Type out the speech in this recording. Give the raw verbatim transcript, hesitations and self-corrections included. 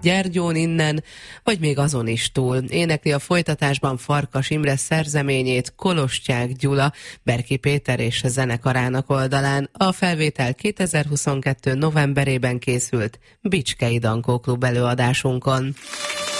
Gyergyón innen, vagy még azon is túl. Énekli a folytatásban Farkas Imre szerzeményét Kolostyák Gyula, Berki Péter és zenekarának oldalán. A felvétel kétezer-huszonkettő novemberében készült Bicskei Dankó Klub előadásunkon.